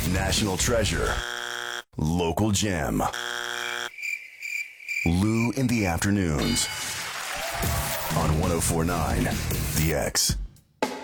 National treasure. Local gem. Lou in the afternoons on 104.9 The X.